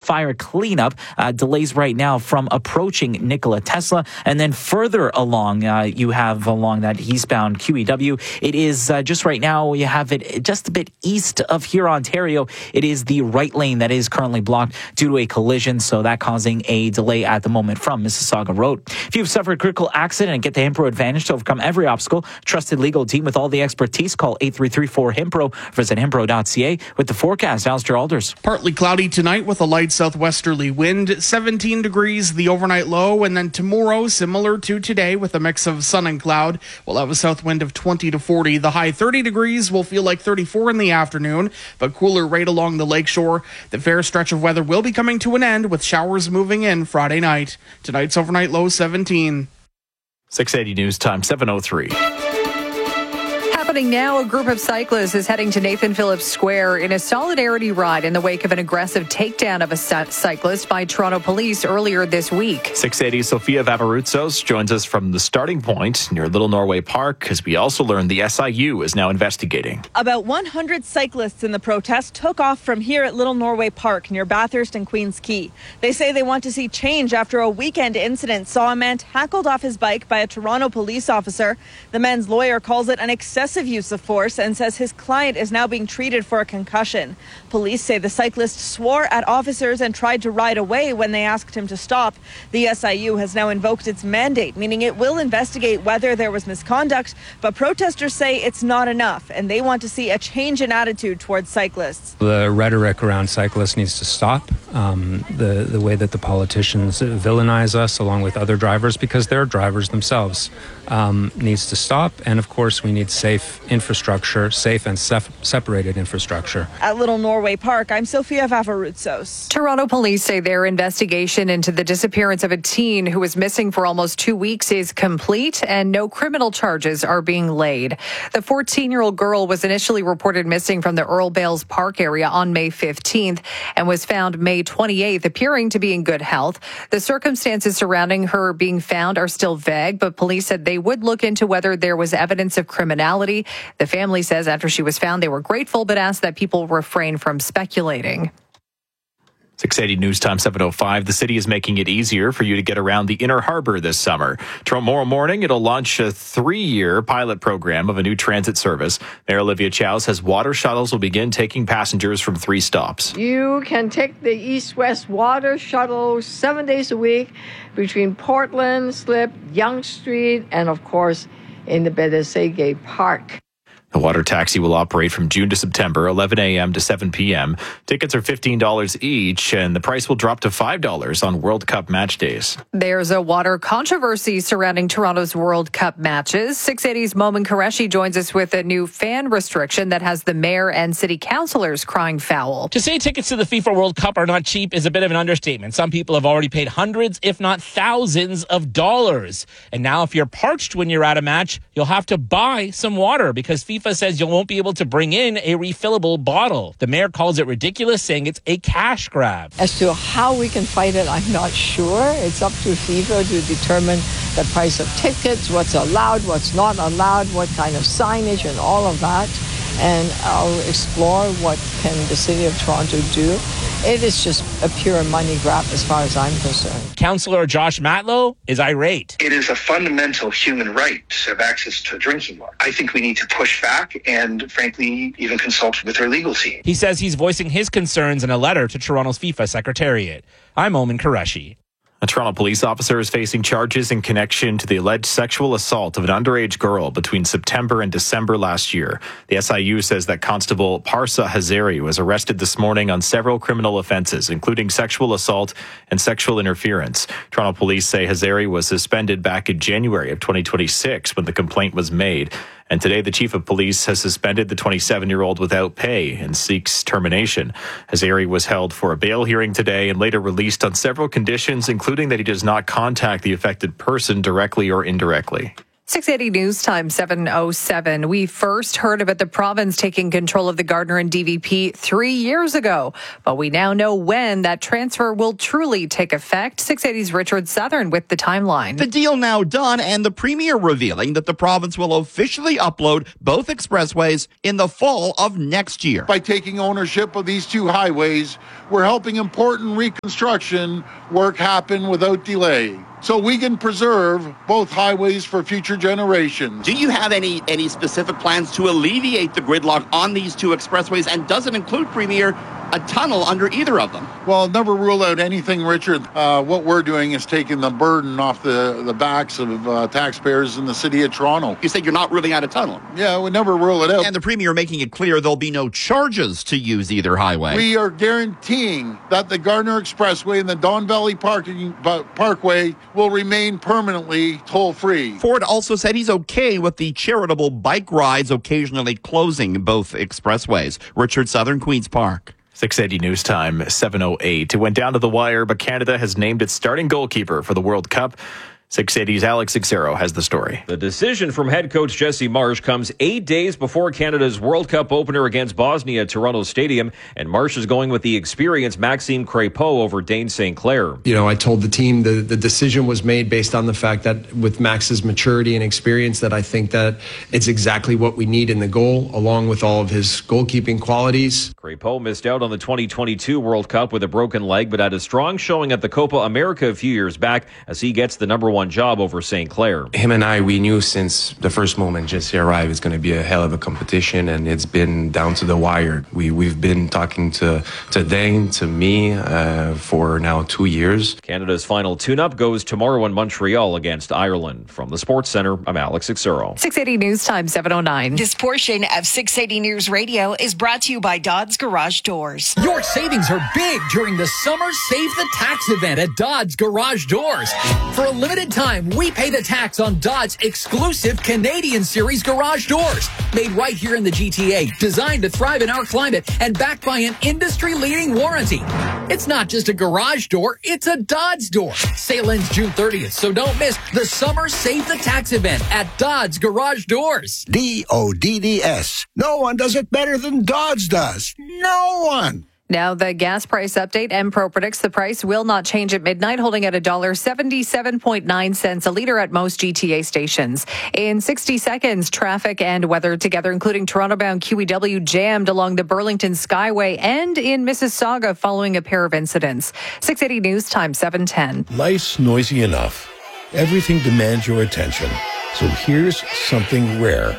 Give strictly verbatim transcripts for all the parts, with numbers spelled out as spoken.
fire cleanup. Uh, delays right now from approaching Nikola Tesla. And then further along, uh, you have along that eastbound Q E W. It is uh, just right now, you have it just a bit east of here, Ontario. It is the right lane that is currently blocked due to a collision. So that causing a delay at the moment from Mississauga Road. If you've suffered a critical accident and get the Himpro Advantage to overcome every obstacle, trusted legal team with all the expertise, call eight three three four Himpro. Visit himpro dot c a. With the forecast, Alistair Alders. Partly cloudy tonight with a light southwesterly wind, seventeen degrees the overnight low, and then tomorrow similar to today with a mix of sun and cloud. We'll have a south wind of twenty to forty. The high thirty degrees will feel like thirty-four in the afternoon, but cooler right along the lakeshore. The fair stretch of weather will be coming to an end with showers moving in Friday night. Tonight's overnight low seventeen. six eighty News Time, seven oh three. Happening now, a group of cyclists is heading to Nathan Phillips Square in a solidarity ride in the wake of an aggressive takedown of a cyclist by Toronto police earlier this week. six eighty, Sophia Vavarutsos joins us from the starting point near Little Norway Park, as we also learned the S I U is now investigating. About one hundred cyclists in the protest took off from here at Little Norway Park near Bathurst and Queens Quay. They say they want to see change after a weekend incident saw a man tackled off his bike by a Toronto police officer. The man's lawyer calls it an excessive use of force and says his client is now being treated for a concussion. Police say the cyclist swore at officers and tried to ride away when they asked him to stop. The S I U has now invoked its mandate, meaning it will investigate whether there was misconduct, but protesters say it's not enough and they want to see a change in attitude towards cyclists. The rhetoric around cyclists needs to stop. Um, the, the way that the politicians villainize us along with other drivers, because they're drivers themselves, um, needs to stop. And of course, we need safe infrastructure, safe and sef- separated infrastructure. At Little Norway Park, I'm Sophia Vavarutsos. Toronto police say their investigation into the disappearance of a teen who was missing for almost two weeks is complete and no criminal charges are being laid. The fourteen-year-old girl was initially reported missing from the Earl Bales Park area on May fifteenth and was found May twenty-eighth, appearing to be in good health. The circumstances surrounding her being found are still vague, but police said they would look into whether there was evidence of criminality. The family says after she was found, they were grateful, but asked that people refrain from speculating. six eighty News Time, seven oh five. The city is making it easier for you to get around the Inner Harbor this summer. Tomorrow morning, it'll launch a three-year pilot program of a new transit service. Mayor Olivia Chow says water shuttles will begin taking passengers from three stops. You can take the east-west water shuttle seven days a week between Portland, Slip, Yonge Street, and of course, in the Bedesegue Park. The water taxi will operate from June to September, eleven a.m. to seven p.m. Tickets are fifteen dollars each, and the price will drop to five dollars on World Cup match days. There's a water controversy surrounding Toronto's World Cup matches. six eighty's Momin Qureshi joins us with a new fan restriction that has the mayor and city councillors crying foul. To say tickets to the FIFA World Cup are not cheap is a bit of an understatement. Some people have already paid hundreds, if not thousands of dollars. And now if you're parched when you're at a match, you'll have to buy some water because FIFA FIFA says you won't be able to bring in a refillable bottle. The mayor calls it ridiculous, saying it's a cash grab. As to how we can fight it, I'm not sure. It's up to FIFA to determine the price of tickets, what's allowed, what's not allowed, what kind of signage and all of that. And I'll explore what can the city of Toronto do. It is just a pure money grab as far as I'm concerned. Councillor Josh Matlow is irate. It is a fundamental human right to have access to drinking water. I think we need to push back and, frankly, even consult with our legal team. He says he's voicing his concerns in a letter to Toronto's FIFA Secretariat. I'm Momin Qureshi. A Toronto police officer is facing charges in connection to the alleged sexual assault of an underage girl between September and December last year. The S I U says that Constable Parsa Hazari was arrested this morning on several criminal offences, including sexual assault and sexual interference. Toronto police say Hazari was suspended back in January of twenty twenty-six when the complaint was made. And today, the chief of police has suspended the twenty-seven-year-old without pay and seeks termination. Hazari was held for a bail hearing today and later released on several conditions, including that he does not contact the affected person directly or indirectly. six eighty News Time, seven oh seven. We first heard about the province taking control of the Gardiner and D V P three years ago, but we now know when that transfer will truly take effect. six eighty's Richard Southern with the timeline. The deal now done, and the Premier revealing that the province will officially upload both expressways in the fall of next year. By taking ownership of these two highways, we're helping important reconstruction work happen without delay, so we can preserve both highways for future generations. Do you have any any specific plans to alleviate the gridlock on these two expressways, and does it include, Premier, a tunnel under either of them? Well, never rule out anything, Richard. Uh, what we're doing is taking the burden off the, the backs of uh, taxpayers in the city of Toronto. You said you're not ruling out a tunnel. Yeah, we never rule it out. And the Premier making it clear there'll be no charges to use either highway. We are guaranteeing that the Gardiner Expressway and the Don Valley Parking, uh, Parkway will remain permanently toll-free. Ford also said he's okay with the charitable bike rides occasionally closing both expressways. Richard Southern, Queen's Park. six eighty News Time, seven oh eight. It went down to the wire, but Canada has named its starting goalkeeper for the World Cup. six eighty's Alex Xero has the story. The decision from head coach Jesse Marsh comes eight days before Canada's World Cup opener against Bosnia at Toronto Stadium, and Marsh is going with the experienced Maxime Crépeau over Dane Saint Clair. You know, I told the team the, the decision was made based on the fact that with Max's maturity and experience, that I think that it's exactly what we need in the goal, along with all of his goalkeeping qualities. Crépeau missed out on the twenty twenty-two World Cup with a broken leg, but had a strong showing at the Copa America a few years back as he gets the number one job over Saint Clair. Him and I, we knew since the first moment Jesse arrived it's going to be a hell of a competition, and it's been down to the wire. We, we've been talking to, to Dane, to me, uh, for now two years. Canada's final tune-up goes tomorrow in Montreal against Ireland. From the Sports Centre, I'm Alex Xero. six eighty News Time, seven oh nine. This portion of six eighty News Radio is brought to you by Dodds Garage Doors. Your savings are big during the Summer Save the Tax event at Dodds Garage Doors. For a limited time, we pay the tax on Dodds exclusive Canadian Series garage doors. Made right here in the G T A, designed to thrive in our climate, and backed by an industry-leading warranty. It's not just a garage door, it's a Dodds door. Sale ends June thirtieth, so don't miss the Summer Save the Tax event at Dodds Garage Doors. D O D D S. No one does it better than Dodds does. No one. Now the gas price update. Empro predicts the price will not change at midnight, holding at one dollar seventy-seven point nine cents a litre at most G T A stations. In sixty seconds, traffic and weather together, including Toronto-bound Q E W jammed along the Burlington Skyway and in Mississauga following a pair of incidents. six eighty News Time, seven ten. Life's noisy enough. Everything demands your attention. So here's something rare.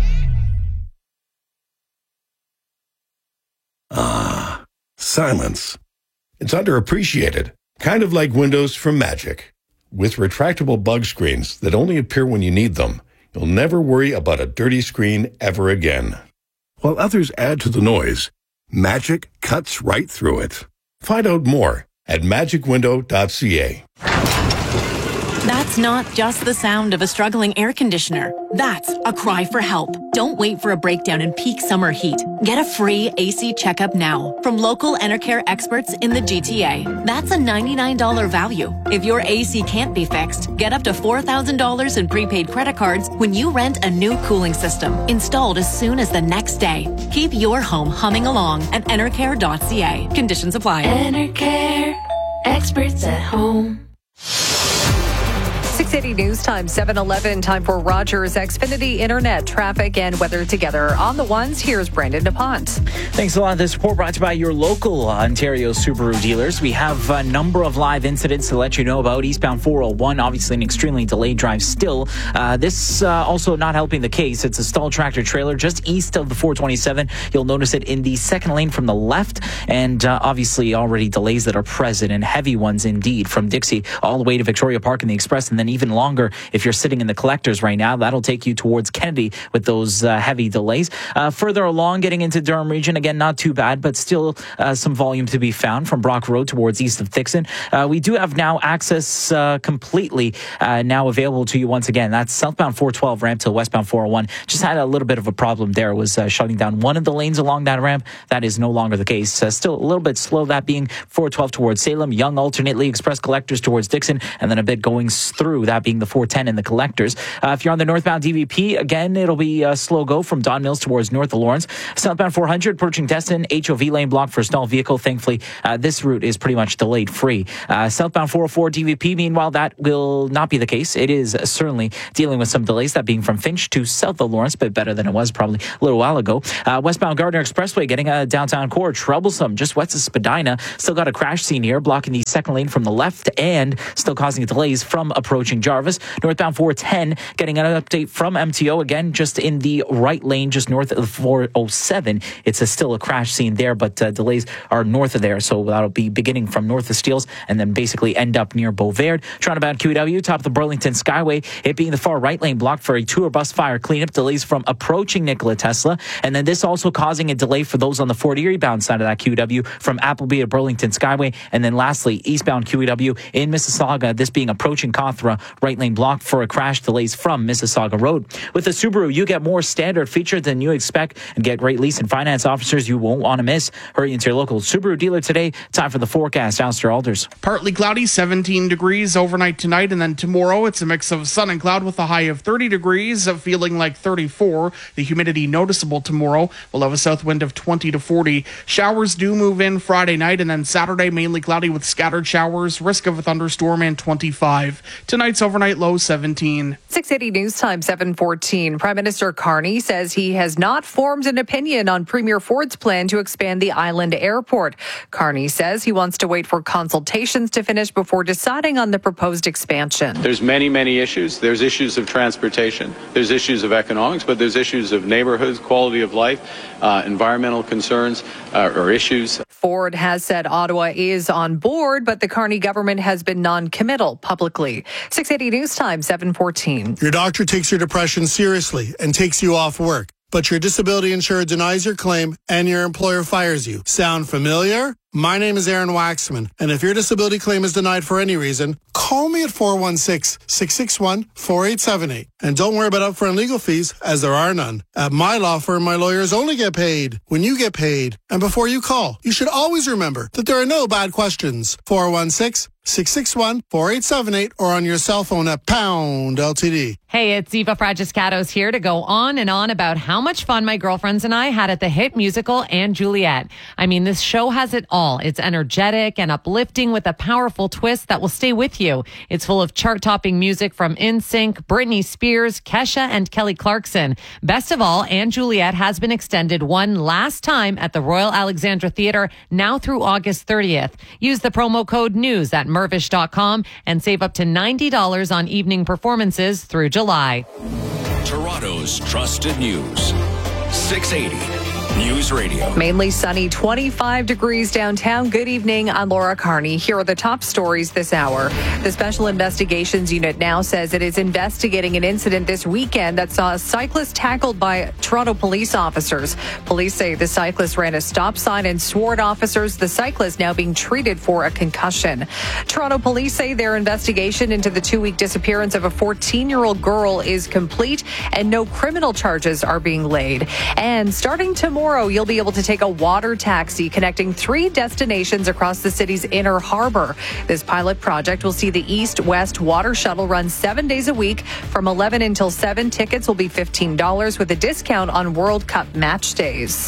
Ah. Silence. It's underappreciated, kind of like windows from Magic. With retractable bug screens that only appear when you need them, you'll never worry about a dirty screen ever again. While others add to the noise, Magic cuts right through it. Find out more at magic window dot c a. That's not just the sound of a struggling air conditioner. That's a cry for help. Don't wait for a breakdown in peak summer heat. Get a free A C checkup now from local Enercare experts in the G T A. That's a ninety-nine dollars value. If your A C can't be fixed, get up to four thousand dollars in prepaid credit cards when you rent a new cooling system, installed as soon as the next day. Keep your home humming along at enercare dot c a. Conditions apply. Enercare, experts at home. six eighty News Time, seven eleven. Time for Rogers Xfinity Internet traffic and weather together. On the ones, here's Brandon DuPont. Thanks a lot. This report brought to you by your local Ontario Subaru dealers. We have a number of live incidents to let you know about. Eastbound four oh one, obviously an extremely delayed drive still. Uh, this uh, also not helping the case. It's a stalled tractor trailer just east of the four twenty-seven. You'll notice it in the second lane from the left, and uh, obviously already delays that are present, and heavy ones indeed, from Dixie all the way to Victoria Park in the Express, and then even longer if you're sitting in the collectors right now. That'll take you towards Kennedy with those uh, heavy delays. Uh, further along, getting into Durham region, again, not too bad, but still uh, some volume to be found from Brock Road towards east of Thixon. Uh, we do have now access uh, completely uh, now available to you once again. That's southbound four twelve ramp to westbound four oh one. Just had a little bit of a problem there. It was uh, shutting down one of the lanes along that ramp. That is no longer the case. Uh, still a little bit slow, that being four twelve towards Salem, Young alternately, Express collectors towards Dixon, and then a bit going through through, that being the four ten and the Collectors. Uh, if you're on the northbound D V P, again, it'll be a slow go from Don Mills towards north of Lawrence. Southbound four hundred approaching Destin, H O V lane blocked for a stalled vehicle. Thankfully, uh, this route is pretty much delayed free. Uh, southbound four oh four D V P, meanwhile, that will not be the case. It is certainly dealing with some delays, that being from Finch to south of Lawrence, but better than it was probably a little while ago. Uh, westbound Gardner Expressway getting a downtown core troublesome just west of Spadina. Still got a crash scene here, blocking the second lane from the left and still causing delays from approaching Jarvis. Northbound four ten getting an update from M T O, again just in the right lane just north of four oh seven. It's a, still a crash scene there, but uh, delays are north of there, so that'll be beginning from north of Steeles and then basically end up near Beauvert. Toronto bound Q E W, top of the Burlington Skyway, it being the far right lane blocked for a tour bus fire cleanup. Delays from approaching Nikola Tesla, and then this also causing a delay for those on the Fort Erie bound side of that Q E W from Appleby to Burlington Skyway. And then lastly, eastbound Q E W in Mississauga, this being approaching Cawthra, right lane blocked for a crash. Delays from Mississauga Road. With the Subaru, you get more standard features than you expect and get great lease and finance offers you won't want to miss. Hurry into your local Subaru dealer today. Time for the forecast. Alistair Alders. Partly cloudy, seventeen degrees overnight tonight, and then tomorrow it's a mix of sun and cloud with a high of thirty degrees, feeling like thirty-four. The humidity noticeable tomorrow. We'll have a south wind of twenty to forty. Showers do move in Friday night, and then Saturday mainly cloudy with scattered showers, risk of a thunderstorm, and twenty-five. Tonight's overnight low seventeen. six eighty News Time, seven fourteen. Prime Minister Carney says he has not formed an opinion on Premier Ford's plan to expand the island airport. Carney says he wants to wait for consultations to finish before deciding on the proposed expansion. There's many, many issues. There's issues of transportation. There's issues of economics, but there's issues of neighborhoods, quality of life, uh, environmental concerns uh, or issues. Ford has said Ottawa is on board, but the Carney government has been non-committal publicly. six eighty News Time, seven fourteen. Your doctor takes your depression seriously and takes you off work, but your disability insurer denies your claim and your employer fires you. Sound familiar? My name is Aaron Waxman, and if your disability claim is denied for any reason, call me at four one six, six six one, four eight seven eight. And don't worry about upfront legal fees, as there are none. At my law firm, my lawyers only get paid when you get paid. And before you call, you should always remember that there are no bad questions. four one six, six six one, four eight seven eight or on your cell phone at pound L T D. Hey, it's Eva Fragiscatos here to go on and on about how much fun my girlfriends and I had at the hit musical And Juliet. I mean, this show has it all. It's energetic and uplifting with a powerful twist that will stay with you. It's full of chart-topping music from N Sync, Britney Spears, Kesha, and Kelly Clarkson. Best of all, And Juliet has been extended one last time at the Royal Alexandra Theatre, now through August thirtieth. Use the promo code NEWS at mervish dot com and save up to ninety dollars on evening performances through July. Toronto's trusted news. six eighty News Radio. Mainly sunny, twenty-five degrees downtown. Good evening. I'm Laura Carney. Here are the top stories this hour. The Special Investigations Unit now says it is investigating an incident this weekend that saw a cyclist tackled by Toronto police officers. Police say the cyclist ran a stop sign and swore at officers. The cyclist now being treated for a concussion. Toronto police say their investigation into the two-week disappearance of a fourteen-year-old girl is complete and no criminal charges are being laid. And starting tomorrow, Tomorrow, you'll be able to take a water taxi connecting three destinations across the city's inner harbor. This pilot project will see the east-west water shuttle run seven days a week from eleven until seven. Tickets will be fifteen dollars with a discount on World Cup match days.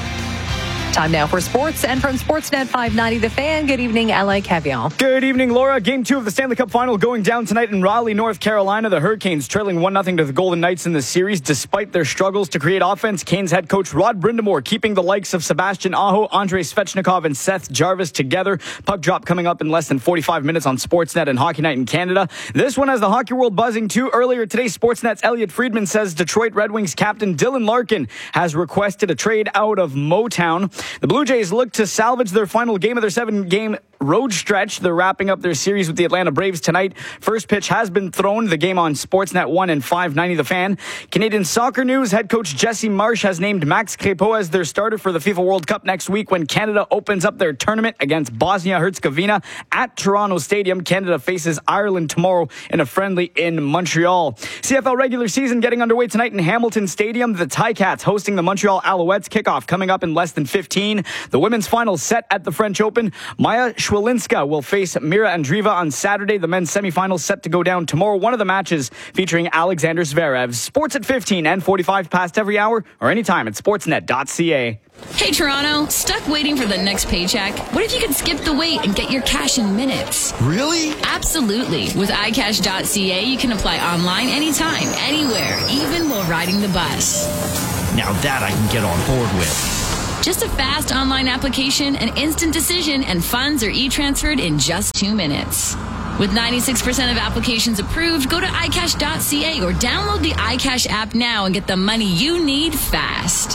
Time now for sports, and from Sportsnet five ninety The Fan, good evening, L A Cavion. Good evening, Laura. Game two of the Stanley Cup Final going down tonight in Raleigh, North Carolina. The Hurricanes trailing one nothing to the Golden Knights in the series. Despite their struggles to create offense, Canes head coach Rod Brind'Amour keeping the likes of Sebastian Aho, Andrei Svechnikov, and Seth Jarvis together. Puck drop coming up in less than forty-five minutes on Sportsnet and Hockey Night in Canada. This one has the hockey world buzzing too. Earlier today, Sportsnet's Elliot Friedman says Detroit Red Wings captain Dylan Larkin has requested a trade out of Motown. The Blue Jays look to salvage their final game of their seven-game road stretch. They're wrapping up their series with the Atlanta Braves tonight. First pitch has been thrown. The game on Sportsnet one and five ninety The Fan. Canadian soccer news. Head coach Jesse Marsh has named Max Crépeau as their starter for the FIFA World Cup next week when Canada opens up their tournament against Bosnia-Herzegovina at Toronto Stadium. Canada faces Ireland tomorrow in a friendly in Montreal. C F L regular season getting underway tonight in Hamilton Stadium. The Ticats hosting the Montreal Alouettes. Kickoff coming up in less than fifteen. The women's final set at the French Open. Maya Schwartz Swilinska will face Mira Andreeva on Saturday. The men's semifinals set to go down tomorrow. One of the matches featuring Alexander Zverev. Sports at fifteen and forty-five past every hour or anytime at sportsnet dot c a. Hey, Toronto, stuck waiting for the next paycheck? What if you could skip the wait and get your cash in minutes? Really? Absolutely. With i cash dot c a, you can apply online anytime, anywhere, even while riding the bus. Now that I can get on board with. Just a fast online application, an instant decision, and funds are e-transferred in just two minutes. With ninety-six percent of applications approved, go to i cash dot c a or download the iCash app now and get the money you need fast.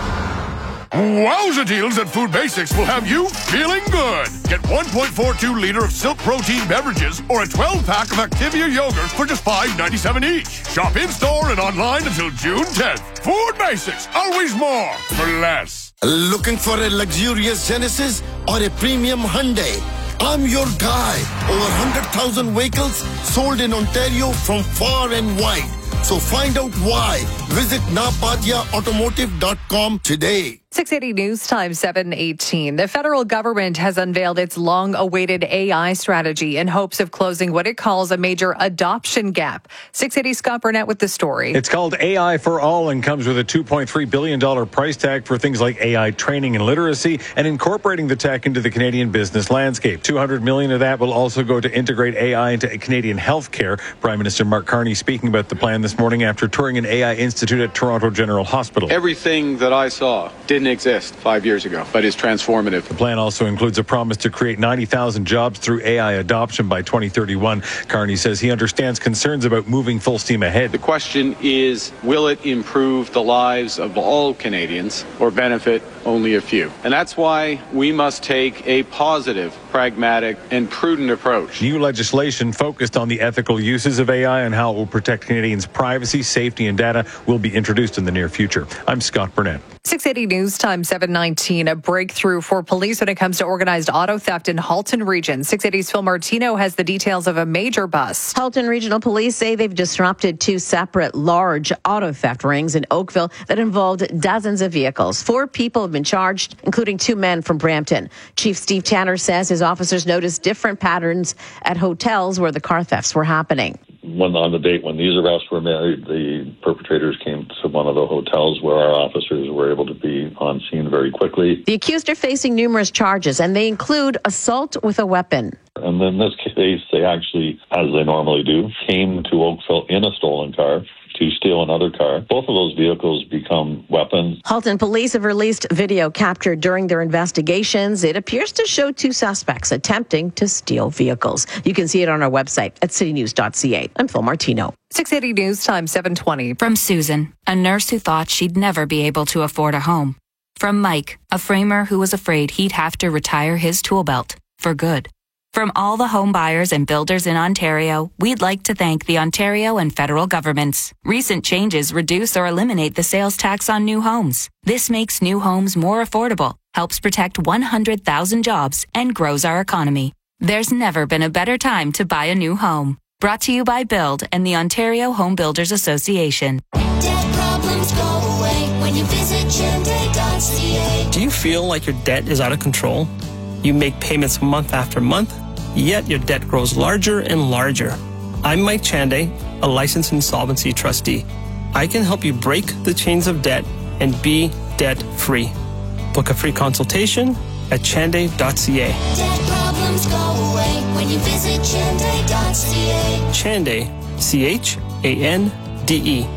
Wowza deals at Food Basics will have you feeling good. Get one point four two liter of Silk Protein beverages or a twelve pack of Activia yogurt for just five ninety-seven each. Shop in-store and online until June tenth. Food Basics, always more for less. Looking for a luxurious Genesis or a premium Hyundai? I'm your guy. Over one hundred thousand vehicles sold in Ontario from far and wide. So find out why. Visit napadia automotive dot com today. six eighty News Time, seven eighteen. The federal government has unveiled its long-awaited A I strategy in hopes of closing what it calls a major adoption gap. six eighty Scott Burnett with the story. It's called A I for All and comes with a two point three billion dollars price tag for things like A I training and literacy and incorporating the tech into the Canadian business landscape. two hundred million dollars of that will also go to integrate A I into Canadian healthcare. Prime Minister Mark Carney speaking about the plan this morning after touring an A I institute at Toronto General Hospital. Everything that I saw didn't exist five years ago, but is transformative. The plan also includes a promise to create ninety thousand jobs through A I adoption by twenty thirty-one. Carney says he understands concerns about moving full steam ahead. The question is, will it improve the lives of all Canadians or benefit only a few? And that's why we must take a positive, pragmatic, and prudent approach. New legislation focused on the ethical uses of A I and how it will protect Canadians' privacy, safety, and data will be introduced in the near future. I'm Scott Burnett. six eighty News Time, seven nineteen. A breakthrough for police when it comes to organized auto theft in Halton Region. six eighty's Phil Martino has the details of a major bust. Halton Regional Police say they've disrupted two separate large auto theft rings in Oakville that involved dozens of vehicles. Four people have been charged, including two men from Brampton. Chief Steve Tanner says his officers noticed different patterns at hotels where the car thefts were happening. When on the date when these arrests were made, the perpetrators came to one of the hotels where our officers were able to be on scene very quickly. The accused are facing numerous charges, and they include assault with a weapon. And in this case, they actually, as they normally do, came to Oakville in a stolen car to steal another car. Both of those vehicles become weapons. Halton police have released video captured during their investigations. It appears to show two suspects attempting to steal vehicles. You can see it on our website at city news dot c a. I'm Phil Martino. six eighty News Time, seven twenty. From Susan, a nurse who thought she'd never be able to afford a home. From Mike, a framer who was afraid he'd have to retire his tool belt for good. From all the home buyers and builders in Ontario, we'd like to thank the Ontario and federal governments. Recent changes reduce or eliminate the sales tax on new homes. This makes new homes more affordable, helps protect one hundred thousand jobs, and grows our economy. There's never been a better time to buy a new home. Brought to you by Build and the Ontario Home Builders Association. Debt problems go away when you visit Chenday dot c a. Do you feel like your debt is out of control? You make payments month after month, yet your debt grows larger and larger. I'm Mike Chanday, a licensed insolvency trustee. I can help you break the chains of debt and be debt-free. Book a free consultation at Chanday dot c a. Debt problems go away when you visit Chenday dot c a. Chanday, C H A N D E.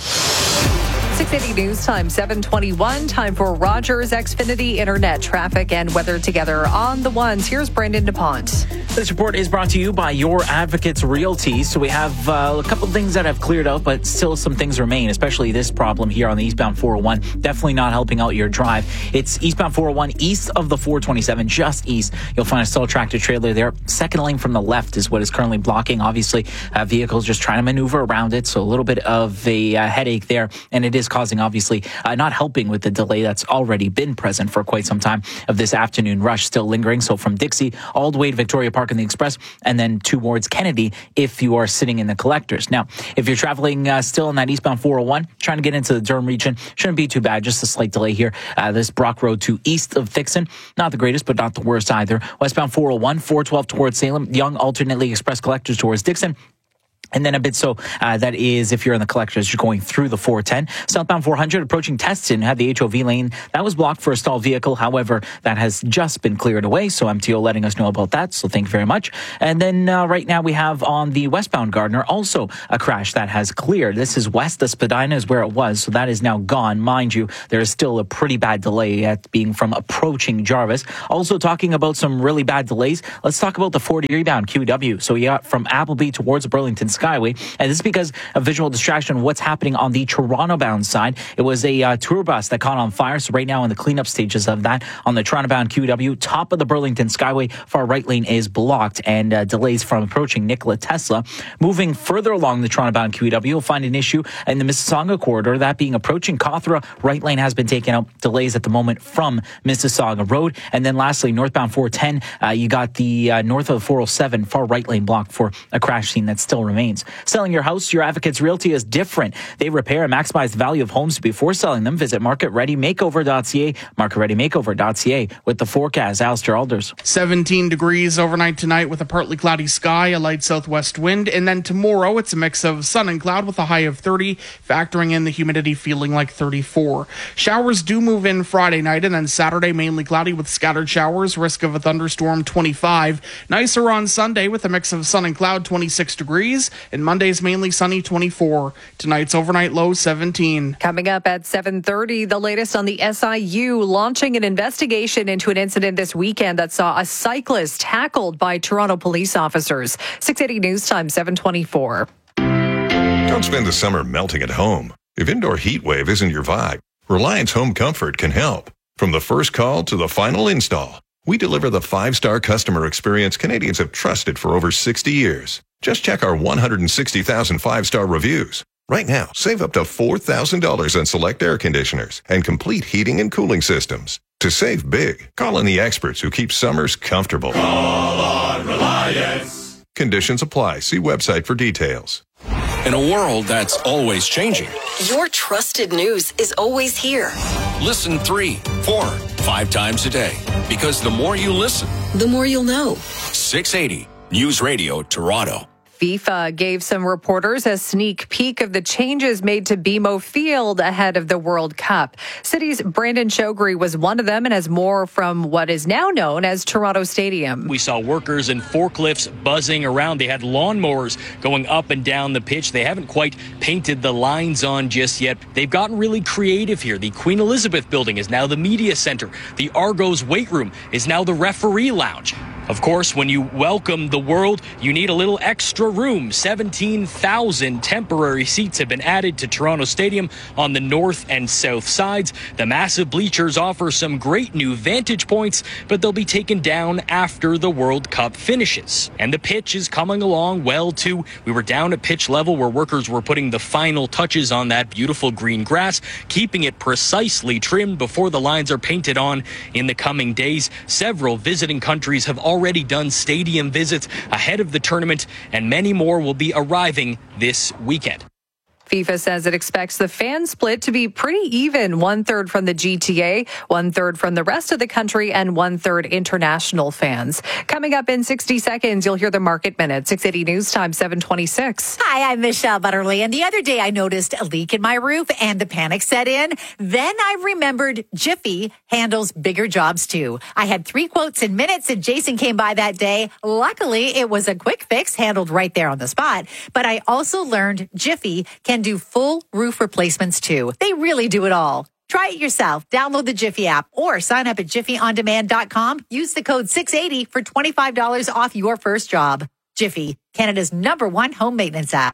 six eighty News Time, seven twenty-one. Time for Rogers Xfinity Internet traffic and weather together on the ones. Here's Brandon DuPont. This report is brought to you by Your Advocates Realty. So we have uh, a couple things that have cleared out, but still some things remain, especially this problem here on the eastbound four oh one. Definitely not helping out your drive. It's eastbound four oh one east of the four twenty-seven, just east. You'll find a stall tractor trailer there. Second lane from the left is what is currently blocking. Obviously, uh, vehicles just trying to maneuver around it. So a little bit of a uh, headache there. And it is causing, obviously, uh, not helping with the delay that's already been present for quite some time of this afternoon rush still lingering. So from Dixie all the way to Victoria Park Park and the Express, and then towards Kennedy if you are sitting in the collectors. Now, if you're traveling uh, still in that eastbound four oh one, trying to get into the Durham region, shouldn't be too bad. Just a slight delay here. Uh, this Brock Road to east of Thixon, not the greatest, but not the worst either. Westbound four oh one, four twelve towards Salem, Young alternately express collectors towards Dixon. And then a bit so, uh, that is if you're in the collectors, you're going through the four ten. Southbound four hundred approaching Teston had the H O V lane. That was blocked for a stalled vehicle. However, that has just been cleared away. So M T O letting us know about that. So thank you very much. And then uh, right now we have on the westbound Gardner also a crash that has cleared. This is west of Spadina is where it was. So that is now gone. Mind you, there is still a pretty bad delay at being from approaching Jarvis. Also talking about some really bad delays. Let's talk about the forty rebound Q W. So we got from Appleby towards Burlington Skyway. And this is because of visual distraction of what's happening on the Toronto-bound side. It was a uh, tour bus that caught on fire. So right now in the cleanup stages of that on the Toronto-bound Q W, top of the Burlington Skyway, far right lane is blocked and uh, delays from approaching Nikola Tesla. Moving further along the Toronto-bound Q W, you'll find an issue in the Mississauga corridor, that being approaching Cawthra. Right lane has been taken out. Delays at the moment from Mississauga Road. And then lastly, northbound four ten, uh, you got the uh, north of four oh seven, far right lane blocked for a crash scene that still remains. Selling your house, your Advocates Realty is different. They repair and maximize the value of homes before selling them. Visit market ready makeover dot c a, market ready makeover dot c a. With the forecast, Alistair Alders. seventeen degrees overnight tonight with a partly cloudy sky, a light southwest wind. And then tomorrow, it's a mix of sun and cloud with a high of thirty, factoring in the humidity feeling like thirty-four. Showers do move in Friday night, and then Saturday, mainly cloudy with scattered showers, risk of a thunderstorm twenty-five. Nicer on Sunday with a mix of sun and cloud, twenty-six degrees. And Monday's mainly sunny, twenty-four. Tonight's overnight low, seventeen. Coming up at seven thirty, the latest on the S I U launching an investigation into an incident this weekend that saw a cyclist tackled by Toronto police officers. six eighty News Time, seven twenty-four. Don't spend the summer melting at home. If indoor heat wave isn't your vibe, Reliance Home Comfort can help. From the first call to the final install, we deliver the five-star customer experience Canadians have trusted for over sixty years. Just check our one hundred sixty thousand five-star reviews. Right now, save up to four thousand dollars on select air conditioners and complete heating and cooling systems. To save big, call on the experts who keep summers comfortable. Call on Reliance. Conditions apply. See website for details. In a world that's always changing, your trusted news is always here. Listen three, four, five times a day. Because the more you listen, the more you'll know. six eighty News Radio Toronto. FIFA gave some reporters a sneak peek of the changes made to B M O Field ahead of the World Cup. City's Brandon Shogri was one of them and has more from what is now known as Toronto Stadium. We saw workers and forklifts buzzing around. They had lawnmowers going up and down the pitch. They haven't quite painted the lines on just yet. They've gotten really creative here. The Queen Elizabeth building is now the media center. The Argos weight room is now the referee lounge. Of course, when you welcome the world, you need a little extra room. seventeen thousand temporary seats have been added to Toronto Stadium on the north and south sides. The massive bleachers offer some great new vantage points, but they'll be taken down after the World Cup finishes. And the pitch is coming along well, too. We were down at pitch level where workers were putting the final touches on that beautiful green grass, keeping it precisely trimmed before the lines are painted on in the coming days. Several visiting countries have already already done stadium visits ahead of the tournament, and many more will be arriving this weekend. FIFA says it expects the fan split to be pretty even, one-third from the G T A, one-third from the rest of the country, and one-third international fans. Coming up in sixty seconds, you'll hear the Market Minute. six eighty News Time, seven twenty-six. Hi, I'm Michelle Butterly, and the other day I noticed a leak in my roof, and the panic set in. Then I remembered Jiffy handles bigger jobs, too. I had three quotes in minutes, and Jason came by that day. Luckily, it was a quick fix handled right there on the spot. But I also learned Jiffy can do full roof replacements too. They really do it all. Try it yourself. Download the Jiffy app or sign up at jiffy on demand dot com. Use the code six eighty for twenty-five dollars off your first job. Jiffy, Canada's number one home maintenance app.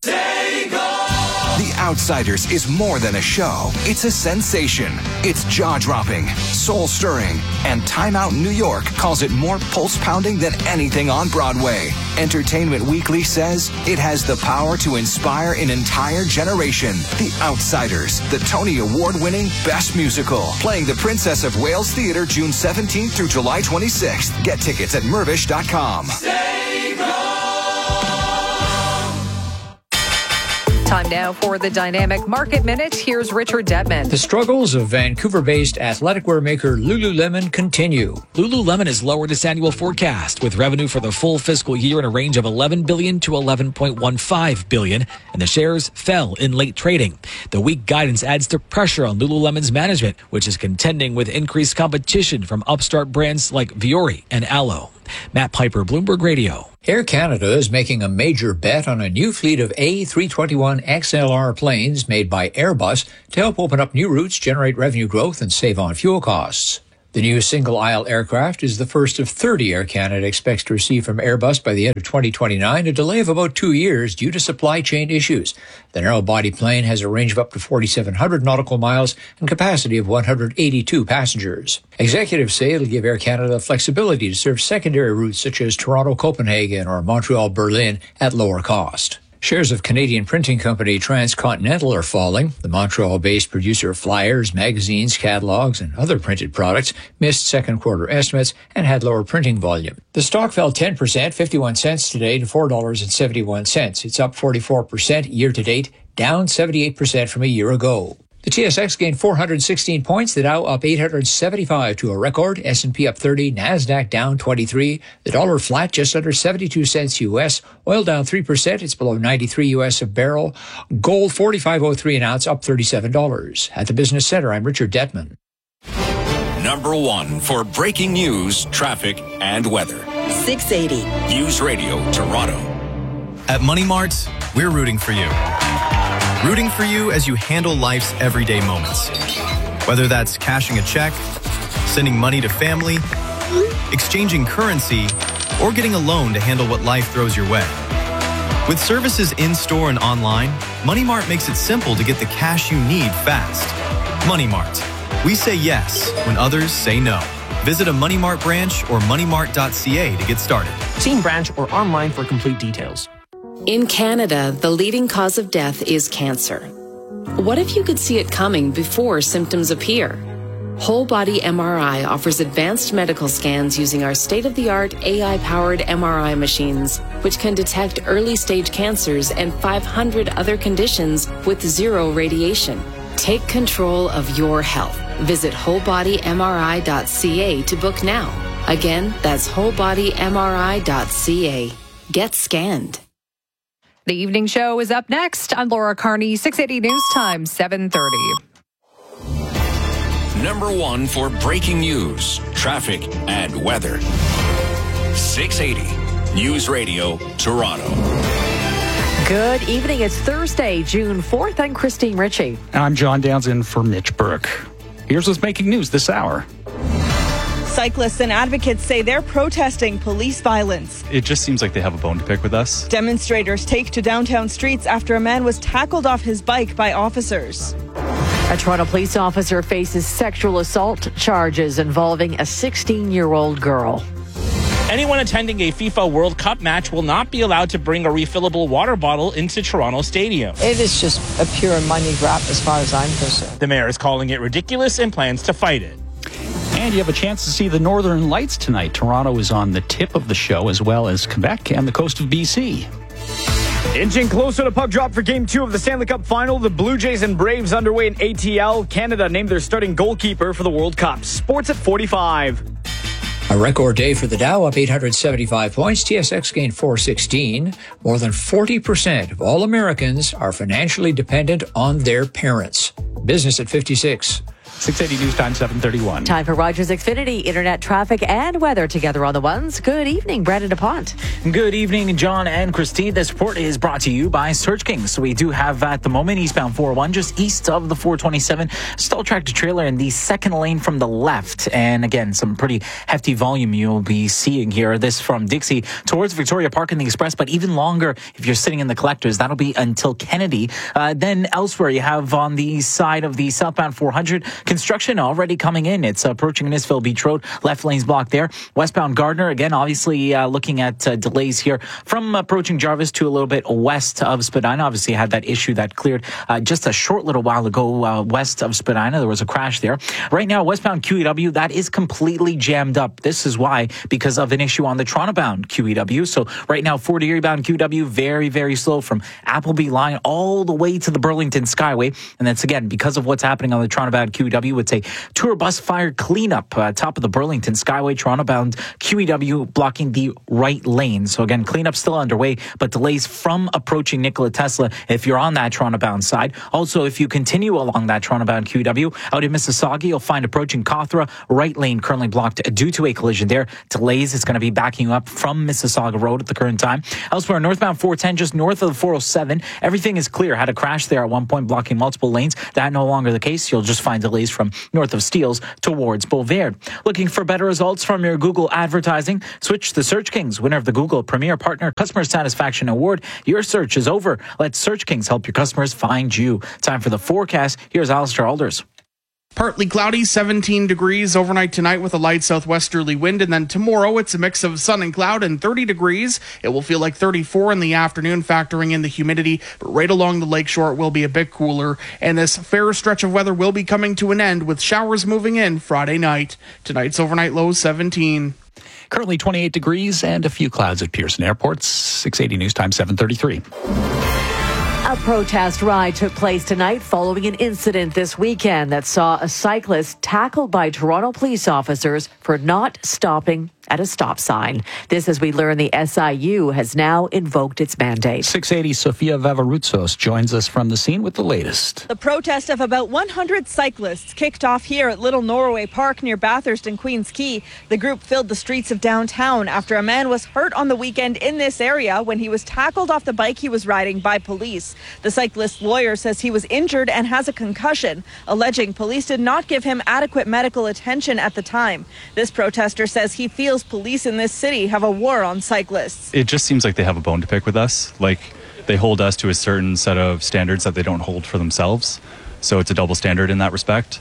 The Outsiders is more than a show. It's a sensation. It's jaw-dropping, soul-stirring, and Time Out New York calls it more pulse-pounding than anything on Broadway. Entertainment Weekly says it has the power to inspire an entire generation. The Outsiders, the Tony Award-winning Best Musical, playing the Princess of Wales Theatre June seventeenth through July twenty-sixth. Get tickets at mervish dot com. Stay Time now for the Dynamic Market Minute. Here's Richard Detman. The struggles of Vancouver-based athletic wear maker Lululemon continue. Lululemon has lowered its annual forecast, with revenue for the full fiscal year in a range of eleven billion dollars to eleven point one five billion dollars, and the shares fell in late trading. The weak guidance adds to pressure on Lululemon's management, which is contending with increased competition from upstart brands like Vuori and Alo. Matt Piper, Bloomberg Radio. Air Canada is making a major bet on a new fleet of A three twenty-one X L R planes made by Airbus to help open up new routes, generate revenue growth, and save on fuel costs. The new single-aisle aircraft is the first of thirty Air Canada expects to receive from Airbus by the end of twenty twenty-nine, a delay of about two years due to supply chain issues. The narrow-body plane has a range of up to forty-seven hundred nautical miles and capacity of one hundred eighty-two passengers. Executives say it'll give Air Canada flexibility to serve secondary routes such as Toronto-Copenhagen or Montreal-Berlin at lower cost. Shares of Canadian printing company Transcontinental are falling. The Montreal-based producer of flyers, magazines, catalogs, and other printed products missed second quarter estimates and had lower printing volume. The stock fell ten percent, fifty-one cents today to four dollars and seventy-one cents. It's up forty-four percent year to date, down seventy-eight percent from a year ago. The T S X gained four hundred sixteen points, the Dow up eight hundred seventy-five to a record, S and P up thirty, NASDAQ down twenty-three, the dollar flat just under seventy-two cents U S, oil down three percent, it's below ninety-three U S a barrel, gold forty-five oh three an ounce, up thirty-seven dollars. At the Business Center, I'm Richard Detman. Number one for breaking news, traffic, and weather. six eighty. News Radio Toronto. At Money Mart, we're rooting for you. Rooting for you as you handle life's everyday moments. Whether that's cashing a check, sending money to family, exchanging currency, or getting a loan to handle what life throws your way. With services in-store and online, Money Mart makes it simple to get the cash you need fast. Money Mart. We say yes when others say no. Visit a Money Mart branch or money mart dot c a to get started. See in branch or online for complete details. In Canada, the leading cause of death is cancer. What if you could see it coming before symptoms appear? Whole Body M R I offers advanced medical scans using our state-of-the-art A I-powered M R I machines, which can detect early-stage cancers and five hundred other conditions with zero radiation. Take control of your health. Visit whole body m r i dot c a to book now. Again, that's whole body m r i dot c a. Get scanned. The evening show is up next. I'm Laura Carney, six eighty News Time, seven thirty. Number one for breaking news, traffic, and weather. six eighty News Radio Toronto. Good evening. It's Thursday, June fourth. I'm Christine Ritchie. I'm John Downs in for Mitch Burke. Here's what's making news this hour. Cyclists and advocates say they're protesting police violence. It just seems like they have a bone to pick with us. Demonstrators take to downtown streets after a man was tackled off his bike by officers. A Toronto police officer faces sexual assault charges involving a sixteen-year-old girl. Anyone attending a FIFA World Cup match will not be allowed to bring a refillable water bottle into Toronto Stadium. It is just a pure money grab as far as I'm concerned. The mayor is calling it ridiculous and plans to fight it. And you have a chance to see the Northern Lights tonight. Toronto is on the tip of the show, as well as Quebec and the coast of B C. Inching closer to puck drop for Game two of the Stanley Cup Final. The Blue Jays and Braves underway in A T L. Canada named their starting goalkeeper for the World Cup. Sports at forty-five. A record day for the Dow, up eight hundred seventy-five points. T S X gained four sixteen. More than forty percent of all Americans are financially dependent on their parents. Business at fifty-six. six eighty News Time, seven thirty-one. Time for Rogers Xfinity, internet traffic and weather together on the ones. Good evening, Brandon DuPont. Good evening, John and Christine. This report is brought to you by Search King. So we do have at the moment eastbound four oh one just east of the four twenty-seven. Stall tractor trailer in the second lane from the left. And again, some pretty hefty volume you'll be seeing here. This from Dixie towards Victoria Park in the Express, but even longer if you're sitting in the collectors. That'll be until Kennedy. Uh, then elsewhere you have on the side of the southbound four hundred, construction already coming in. It's approaching Innisfil Beach Road. Left lane's blocked there. Westbound Gardner, again, obviously uh, looking at uh, delays here from approaching Jarvis to a little bit west of Spadina. Obviously had that issue that cleared uh, just a short little while ago uh, west of Spadina. There was a crash there. Right now, westbound Q E W, that is completely jammed up. This is why, because of an issue on the Toronto-bound Q E W. So right now, Fort Erie-bound Q E W, very, very slow from Appleby line all the way to the Burlington Skyway. And that's, again, because of what's happening on the Toronto-bound Q E W. It's a tour bus fire cleanup uh, top of the Burlington Skyway. Toronto-bound Q E W blocking the right lane. So again, cleanup still underway, but delays from approaching Nikola Tesla if you're on that Toronto-bound side. Also, if you continue along that Toronto-bound Q E W out in Mississauga, you'll find approaching Cawthra, right lane currently blocked due to a collision there. Delays, it's going to be backing up from Mississauga Road at the current time. Elsewhere, northbound four ten, just north of the four oh seven, everything is clear. Had a crash there at one point, blocking multiple lanes. That no longer the case. You'll just find delays from north of Steeles towards Bovaird. Looking for better results from your Google advertising? Switch to Search Kings, winner of the Google Premier Partner Customer Satisfaction Award. Your search is over. Let Search Kings help your customers find you. Time for the forecast. Here's Alistair Alders. Partly cloudy, seventeen degrees overnight tonight with a light southwesterly wind. And then tomorrow, it's a mix of sun and cloud and thirty degrees. It will feel like thirty-four in the afternoon, factoring in the humidity. But right along the lakeshore, it will be a bit cooler. And this fair stretch of weather will be coming to an end with showers moving in Friday night. Tonight's overnight low seventeen. Currently twenty-eight degrees and a few clouds at Pearson Airport. six eighty News Time, seven thirty-three. A protest ride took place tonight following an incident this weekend that saw a cyclist tackled by Toronto police officers for not stopping at a stop sign. This, as we learn, the S I U has now invoked its mandate. six eighty, Sofia Vavaroutsos joins us from the scene with the latest. The protest of about one hundred cyclists kicked off here at Little Norway Park near Bathurst and Queens Quay. The group filled the streets of downtown after a man was hurt on the weekend in this area when he was tackled off the bike he was riding by police. The cyclist's lawyer says he was injured and has a concussion, alleging police did not give him adequate medical attention at the time. This protester says he feels police in this city have a war on cyclists. It just seems like they have a bone to pick with us. Like, they hold us to a certain set of standards that they don't hold for themselves. So it's a double standard in that respect.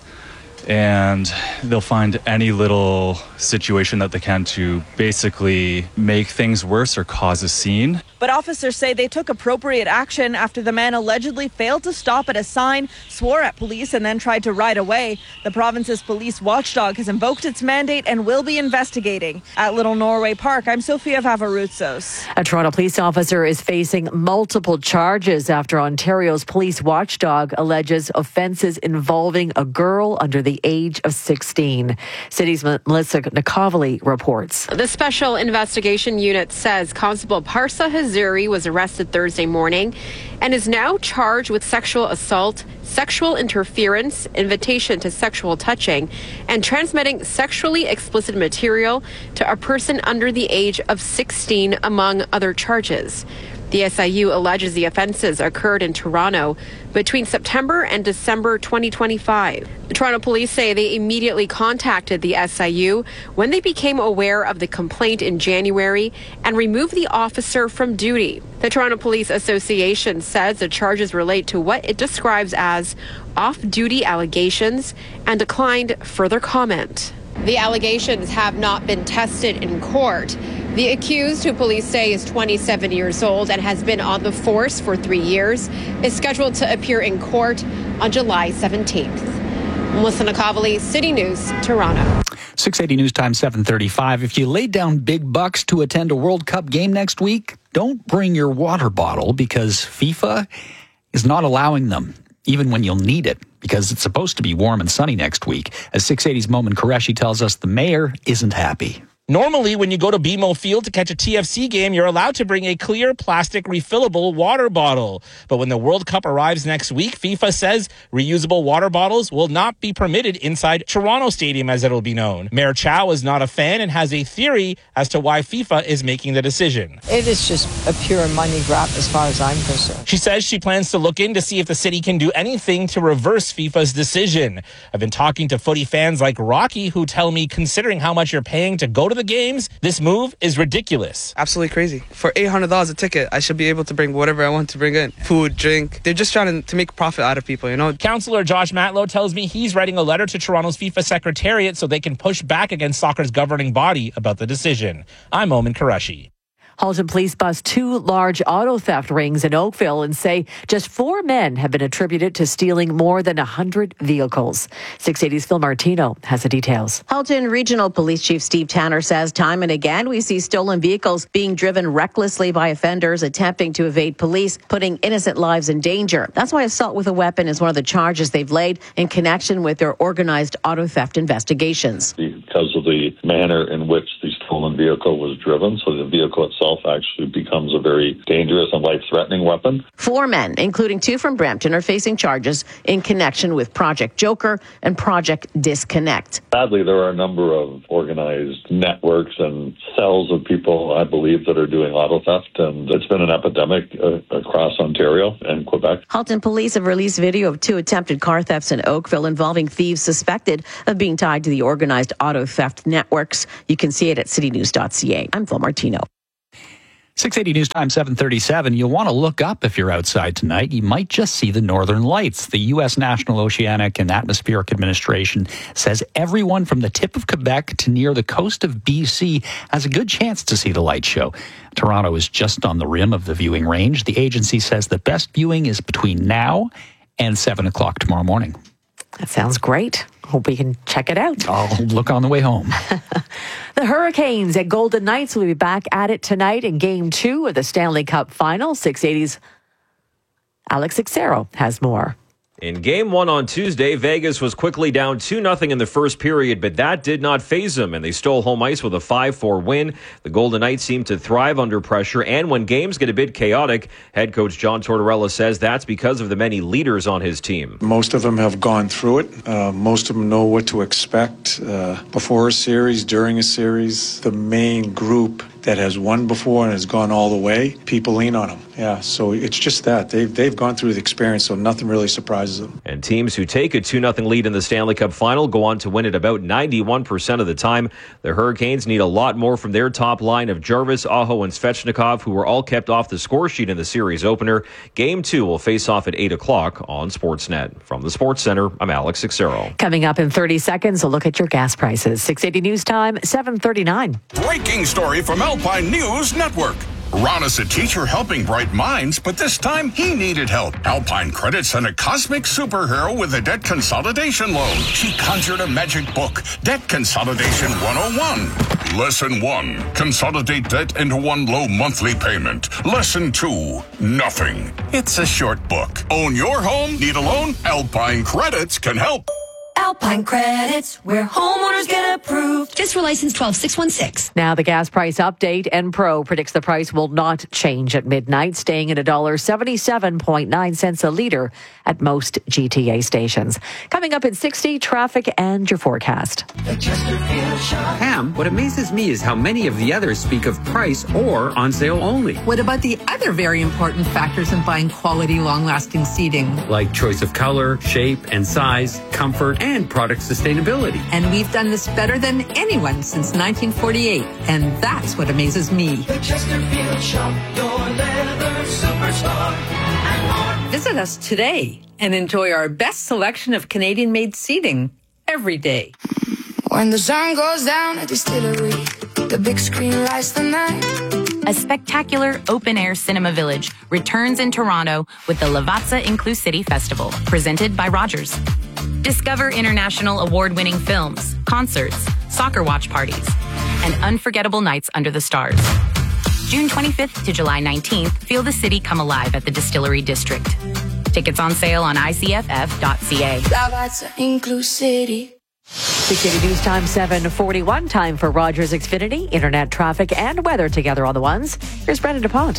And they'll find any little situation that they can to basically make things worse or cause a scene. But officers say they took appropriate action after the man allegedly failed to stop at a sign, swore at police, and then tried to ride away. The province's police watchdog has invoked its mandate and will be investigating. At Little Norway Park, I'm Sofia Vavaroutsos. A Toronto police officer is facing multiple charges after Ontario's police watchdog alleges offences involving a girl under the age of sixteen. City's Melissa Nakovely reports. The Special Investigation Unit says Constable Parsa Hazuri was arrested Thursday morning and is now charged with sexual assault, sexual interference, invitation to sexual touching, and transmitting sexually explicit material to a person under the age of sixteen, among other charges. The S I U alleges the offences occurred in Toronto between September and December twenty twenty-five. The Toronto police say they immediately contacted the S I U when they became aware of the complaint in January and removed the officer from duty. The Toronto Police Association says the charges relate to what it describes as off-duty allegations and declined further comment. The allegations have not been tested in court. The accused, who police say is twenty-seven years old and has been on the force for three years, is scheduled to appear in court on July seventeenth. Melissa Nakovely, City News, Toronto. six eighty News Time, seven thirty-five. If you laid down big bucks to attend a World Cup game next week, don't bring your water bottle because FIFA is not allowing them, even when you'll need it, because it's supposed to be warm and sunny next week. As six eighty's Momin Qureshi tells us, the mayor isn't happy. Normally, when you go to B M O Field to catch a T F C game, you're allowed to bring a clear plastic refillable water bottle. But when the World Cup arrives next week, FIFA says reusable water bottles will not be permitted inside Toronto Stadium, as it'll be known. Mayor Chow is not a fan and has a theory as to why FIFA is making the decision. It is just a pure money grab as far as I'm concerned. She says she plans to look in to see if the city can do anything to reverse FIFA's decision. I've been talking to footy fans like Rocky who tell me, considering how much you're paying to go to the the games, this move is ridiculous. Absolutely crazy. For eight hundred dollars a ticket, I should be able to bring whatever I want to bring in. Food, drink. They're just trying to, to make profit out of people, you know? Councillor Josh Matlow tells me he's writing a letter to Toronto's FIFA Secretariat so they can push back against soccer's governing body about the decision. I'm Omen Qureshi. Halton police bust two large auto theft rings in Oakville and say just four men have been attributed to stealing more than one hundred vehicles. six eighty's Phil Martino has the details. Halton Regional Police Chief Steve Tanner says time and again we see stolen vehicles being driven recklessly by offenders attempting to evade police, putting innocent lives in danger. That's why assault with a weapon is one of the charges they've laid in connection with their organized auto theft investigations. Because of the manner in which the stolen vehicle was driven, so the vehicle itself actually becomes a very dangerous and life-threatening weapon. Four men, including two from Brampton, are facing charges in connection with Project Joker and Project Disconnect. Sadly, there are a number of organized networks and cells of people, I believe, that are doing auto theft, and it's been an epidemic uh, across Ontario and Quebec. Halton police have released video of two attempted car thefts in Oakville involving thieves suspected of being tied to the organized auto theft networks. You can see it at city news dot c a. I'm Phil Martino. six eighty News Time seven thirty-seven. You'll want to look up if you're outside tonight. You might just see the northern lights. The U S National Oceanic and Atmospheric Administration says everyone from the tip of Quebec to near the coast of B C has a good chance to see the light show. Toronto is just on the rim of the viewing range. The agency says the best viewing is between now and seven o'clock tomorrow morning. That sounds great. Hope we can check it out. I'll look on the way home. The Hurricanes at Golden Knights will be back at it tonight in Game two of the Stanley Cup Final. six eighty's Alex Ixero has more. In Game one on Tuesday, Vegas was quickly down two nothing in the first period, but that did not faze them, and they stole home ice with a five four win. The Golden Knights seem to thrive under pressure, and when games get a bit chaotic, head coach John Tortorella says that's because of the many leaders on his team. Most of them have gone through it. Uh, most of them know what to expect uh, before a series, during a series. The main group that has won before and has gone all the way, people lean on them. Yeah, so it's just that. They've, they've gone through the experience, so nothing really surprises them. And teams who take a two nothing lead in the Stanley Cup Final go on to win it about ninety-one percent of the time. The Hurricanes need a lot more from their top line of Jarvis, Aho, and Svechnikov, who were all kept off the score sheet in the series opener. Game two will face off at eight o'clock on Sportsnet. From the Sports Center, I'm Alex Ixero. Coming up in thirty seconds, a look at your gas prices. six eighty News Time, seven thirty-nine. Breaking story from Alpine News Network. Ron is a teacher helping bright minds, but this time he needed help. Alpine Credit sent a cosmic superhero with a debt consolidation loan. She conjured a magic book, Debt Consolidation one oh one. Lesson one, consolidate debt into one low monthly payment. Lesson two, nothing. It's a short book. Own your home? Need a loan? Alpine Credits can help. Alpine Credits, where homeowners get approved. Just for license twelve six one six. Now the gas price update. Enpro predicts the price will not change at midnight, staying at one dollar seventy-seven point nine cents a litre at most G T A stations. Coming up at sixty, traffic and your forecast. Pam, what amazes me is how many of the others speak of price or on sale only. What about the other very important factors in buying quality, long-lasting seating? Like choice of color, shape, and size, comfort, and product sustainability. And we've done this better than anyone since nineteen forty-eight. And that's what amazes me. The Chesterfield Shop, your leather superstar. And more. Visit us today and enjoy our best selection of Canadian-made seating every day. When the sun goes down at Distillery, the big screen lights the night. A spectacular open-air cinema village returns in Toronto with the Lavazza Inclusivity Festival, presented by Rogers. Discover international award-winning films, concerts, soccer watch parties, and unforgettable nights under the stars. June twenty-fifth to July nineteenth, feel the city come alive at the Distillery District. Tickets on sale on I C F F dot C A. Lavazza Inclusivity. six eighty News Time, seven forty-one. Time for Rogers Xfinity, internet traffic and weather together on the ones. Here's Brendan DuPont.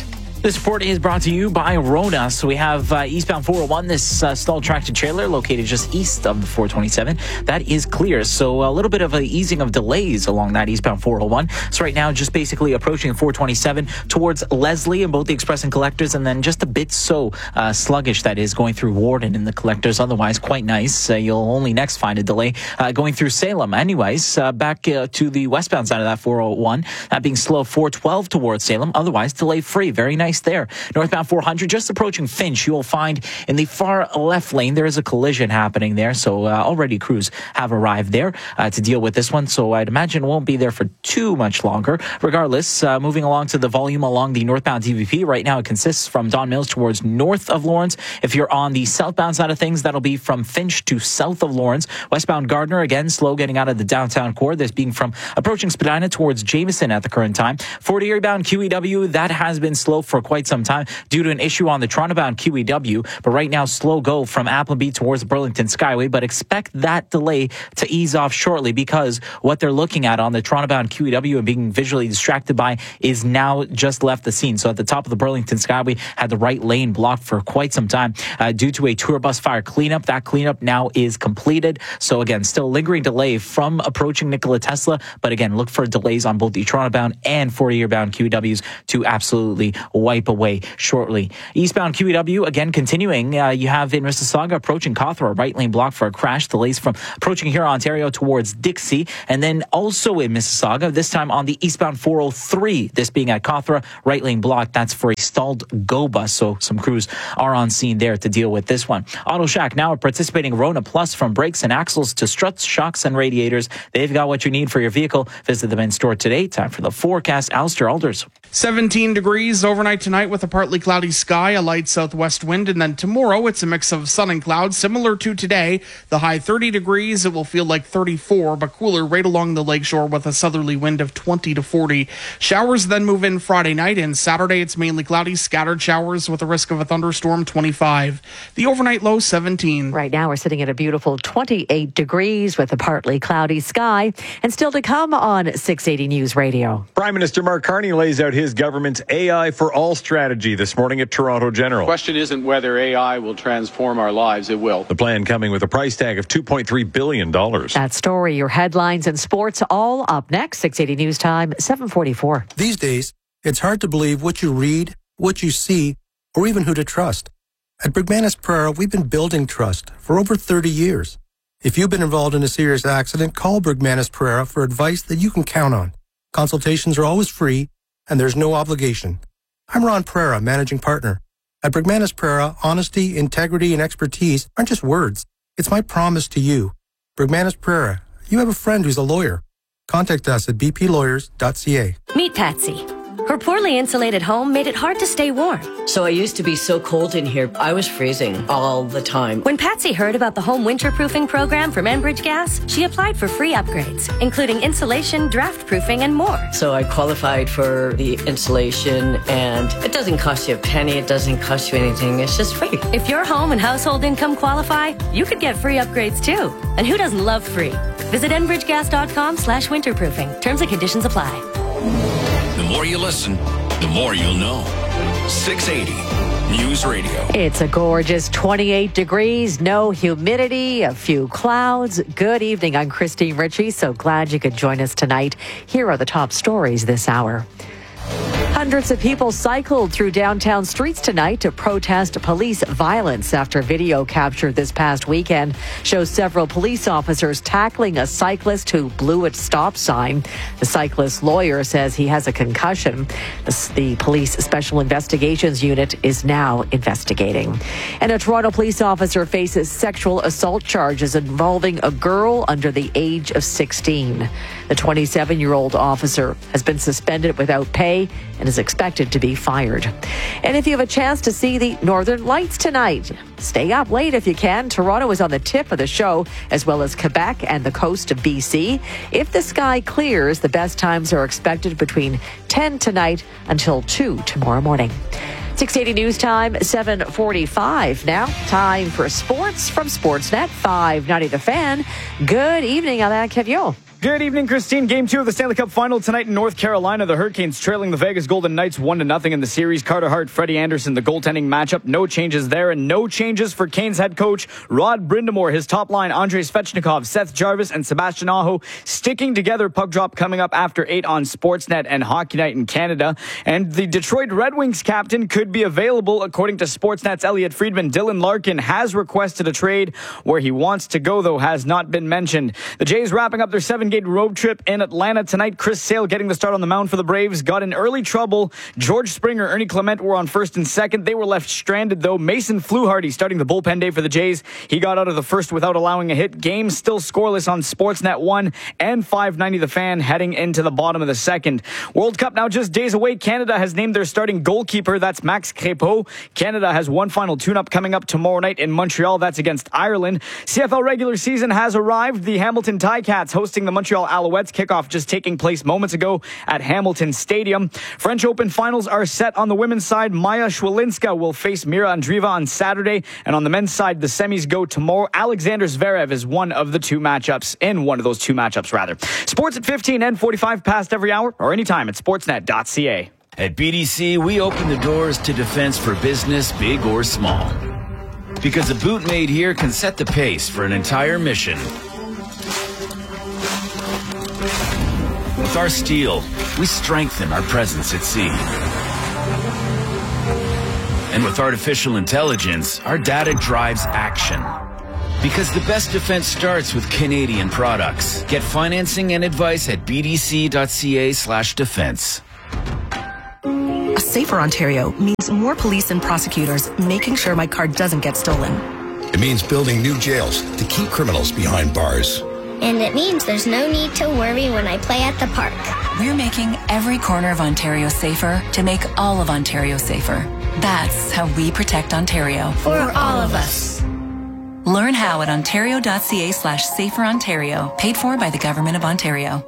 This report is brought to you by Rona. So we have uh, eastbound four oh one, this uh, stalled tractor trailer located just east of the four twenty-seven. That is clear. So a little bit of an easing of delays along that eastbound four oh one. So right now, just basically approaching four twenty-seven towards Leslie and both the Express and Collectors, and then just a bit so uh, sluggish that is going through Warden and the Collectors. Otherwise, quite nice. Uh, you'll only next find a delay uh, going through Salem. Anyways, uh, back uh, to the westbound side of that four oh one, that being slow four twelve towards Salem. Otherwise, delay free. Very nice there. Northbound four hundred, just approaching Finch, you will find in the far left lane, there is a collision happening there. So uh, already crews have arrived there uh, to deal with this one. So I'd imagine it won't be there for too much longer. Regardless, uh, moving along to the volume along the northbound D V P. Right now, it consists from Don Mills towards north of Lawrence. If you're on the southbound side of things, that'll be from Finch to south of Lawrence. Westbound Gardner, again, slow getting out of the downtown core. This being from approaching Spadina towards Jameson at the current time. forty eastbound Q E W, that has been slow for quite some time due to an issue on the Toronto-bound Q E W. But right now, slow go from Appleby towards Burlington Skyway. But expect that delay to ease off shortly, because what they're looking at on the Toronto-bound Q E W and being visually distracted by is now just left the scene. So at the top of the Burlington Skyway, had the right lane blocked for quite some time uh, due to a tour bus fire cleanup. That cleanup now is completed. So again, still lingering delay from approaching Nikola Tesla. But again, look for delays on both the Toronto-bound and forty-year-bound Q E Ws to absolutely wipe away shortly. Eastbound Q E W, again, continuing. Uh, you have in Mississauga approaching Cawthra, right lane blocked for a crash. Delays from approaching here, Ontario, towards Dixie. And then also in Mississauga, this time on the eastbound four oh three, this being at Cawthra, right lane blocked. That's for a stalled GO bus. So some crews are on scene there to deal with this one. Auto Shack now participating Rona Plus, from brakes and axles to struts, shocks, and radiators. They've got what you need for your vehicle. Visit them in store today. Time for the forecast. Alistair Alders. seventeen degrees overnight tonight with a partly cloudy sky, a light southwest wind, and then tomorrow it's a mix of sun and clouds similar to today. The high thirty degrees, it will feel like thirty-four, but cooler right along the lakeshore with a southerly wind of twenty to forty. Showers then move in Friday night, and Saturday it's mainly cloudy, scattered showers with a risk of a thunderstorm, twenty-five. The overnight low, seventeen. Right now we're sitting at a beautiful twenty-eight degrees with a partly cloudy sky, and still to come on six eighty News Radio. Prime Minister Mark Carney lays out his government's A I for All strategy this morning at Toronto General. The question isn't whether A I will transform our lives, it will. The plan coming with a price tag of two point three billion dollars. That story, your headlines and sports, all up next. six eighty News Time, seven forty-four. These days, it's hard to believe what you read, what you see, or even who to trust. At Brigmanis Prera, we've been building trust for over thirty years. If you've been involved in a serious accident, call Brigmanis Prera for advice that you can count on. Consultations are always free, and there's no obligation. I'm Ron Prera, managing partner. At Brigmanis Prera, honesty, integrity, and expertise aren't just words. It's my promise to you. Brigmanis Prera, you have a friend who's a lawyer. Contact us at b p lawyers dot c a. Meet Patsy. Her poorly insulated home made it hard to stay warm. So I used to be so cold in here, I was freezing all the time. When Patsy heard about the home winterproofing program from Enbridge Gas, she applied for free upgrades, including insulation, draft proofing, and more. So I qualified for the insulation, and it doesn't cost you a penny, it doesn't cost you anything, it's just free. If your home and household income qualify, you could get free upgrades too. And who doesn't love free? Visit enbridgegas.com slash winterproofing. Terms and conditions apply. The more you listen, the more you'll know. six eighty News Radio. It's a gorgeous twenty-eight degrees, no humidity, a few clouds. Good evening. I'm Christine Ritchie. So glad you could join us tonight. Here are the top stories this hour. Hundreds of people cycled through downtown streets tonight to protest police violence after video captured this past weekend shows several police officers tackling a cyclist who blew a stop sign. The cyclist's lawyer says he has a concussion. The, the police special investigations unit is now investigating. And a Toronto police officer faces sexual assault charges involving a girl under the age of sixteen. The twenty-seven-year-old officer has been suspended without pay and is expected to be fired. And if you have a chance to see the Northern Lights tonight, stay up late if you can. Toronto is on the tip of the show, as well as Quebec and the coast of B C. If the sky clears, the best times are expected between ten tonight until two tomorrow morning. six eighty News Time, seven forty-five now. Time for sports from Sportsnet five ninety The Fan. Good evening, Alain Caviot. Good evening, Christine. Game two of the Stanley Cup Final tonight in North Carolina. The Hurricanes trailing the Vegas Golden Knights one to nothing in the series. Carter Hart, Freddie Anderson, the goaltending matchup. No changes there, and no changes for Canes head coach Rod Brind'Amour. His top line, Andrei Svechnikov, Seth Jarvis, and Sebastian Aho sticking together. Puck drop coming up after eight on Sportsnet and Hockey Night in Canada. And the Detroit Red Wings captain could be available. According to Sportsnet's Elliot Friedman, Dylan Larkin has requested a trade. Where he wants to go, though, has not been mentioned. The Jays wrapping up their seven-game road trip in Atlanta tonight. Chris Sale getting the start on the mound for the Braves. Got in early trouble. George Springer, Ernie Clement were on first and second. They were left stranded, though. Mason Fluharty starting the bullpen day for the Jays. He got out of the first without allowing a hit. Game still scoreless on Sportsnet one and five ninety The Fan heading into the bottom of the second. World Cup now just days away. Canada has named their starting goalkeeper. That's Max Crépeau. Canada has one final tune-up coming up tomorrow night in Montreal. That's against Ireland. C F L regular season has arrived. The Hamilton Ticats hosting the Montreal Alouettes. Kickoff just taking place moments ago at Hamilton Stadium. French Open finals are set on the women's side. Maya Schwelinska will face Mira Andreeva on Saturday. And on the men's side, the semis go tomorrow. Alexander Zverev is one of the two matchups, in one of those two matchups, rather. Sports at fifteen and forty-five past every hour or anytime at sportsnet dot c a. At B D C, we open the doors to defense for business, big or small. Because a boot made here can set the pace for an entire mission. With our steel, we strengthen our presence at sea. And with artificial intelligence, our data drives action. Because the best defense starts with Canadian products. Get financing and advice at b d c dot c a slash defense. A safer Ontario means more police and prosecutors making sure my car doesn't get stolen. It means building new jails to keep criminals behind bars. And it means there's no need to worry when I play at the park. We're making every corner of Ontario safer to make all of Ontario safer. That's how we protect Ontario. For all of us. Learn how at ontario dot c a slash safer Ontario. Paid for by the Government of Ontario.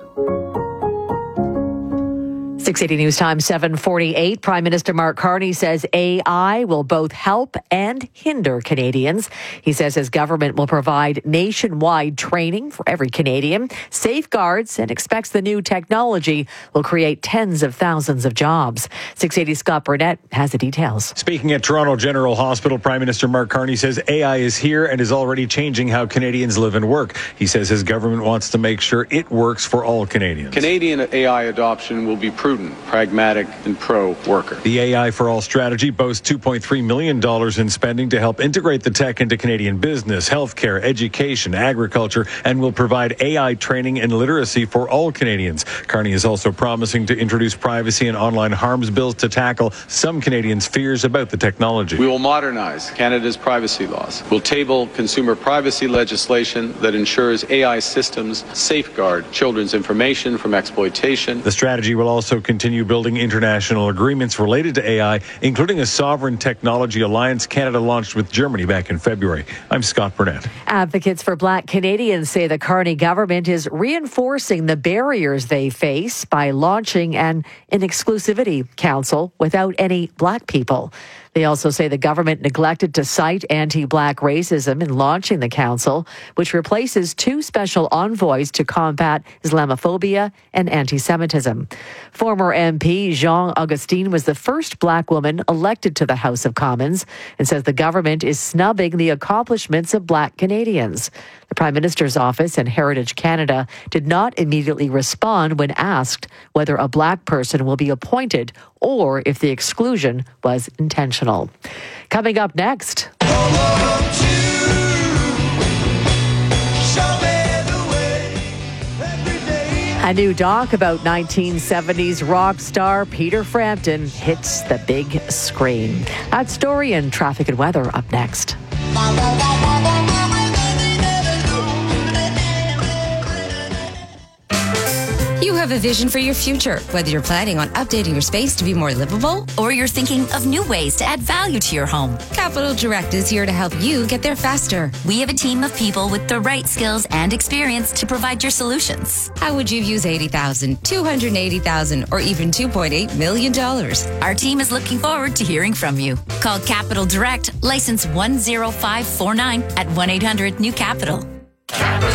six eighty News Time, seven forty-eight. Prime Minister Mark Carney says A I will both help and hinder Canadians. He says his government will provide nationwide training for every Canadian, safeguards, and expects the new technology will create tens of thousands of jobs. six eighty Scott Burnett has the details. Speaking at Toronto General Hospital, Prime Minister Mark Carney says A I is here and is already changing how Canadians live and work. He says his government wants to make sure it works for all Canadians. Canadian A I adoption will be prudent, pragmatic, and pro-worker. The A I for All strategy boasts two point three million dollars in spending to help integrate the tech into Canadian business, healthcare, education, agriculture, and will provide A I training and literacy for all Canadians. Carney is also promising to introduce privacy and online harms bills to tackle some Canadians' fears about the technology. We will modernize Canada's privacy laws. We'll table consumer privacy legislation that ensures A I systems safeguard children's information from exploitation. The strategy will also continue building international agreements related to A I, including a sovereign technology alliance Canada launched with Germany back in February. I'm Scott Burnett. Advocates for Black Canadians say the Carney government is reinforcing the barriers they face by launching an Inclusivity Council without any Black people. They also say the government neglected to cite anti-Black racism in launching the council, which replaces two special envoys to combat Islamophobia and anti-Semitism. Former M P Jean Augustine was the first Black woman elected to the House of Commons and says the government is snubbing the accomplishments of Black Canadians. The Prime Minister's office and Heritage Canada did not immediately respond when asked whether a Black person will be appointed or if the exclusion was intentional. Coming up next. A new doc about nineteen seventies rock star Peter Frampton hits the big screen. That story and traffic and weather up next. You have a vision for your future, whether you're planning on updating your space to be more livable or you're thinking of new ways to add value to your home. Capital Direct is here to help you get there faster. We have a team of people with the right skills and experience to provide your solutions. How would you use eighty thousand dollars, two hundred eighty thousand dollars, or even two point eight million dollars? Our team is looking forward to hearing from you. Call Capital Direct, license one zero five four nine at one eight hundred new capital.